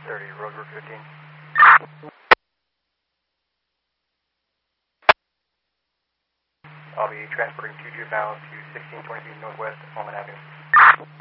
30, road route 15. I'll be transporting 22 bound to 1623 Northwest Almond Avenue.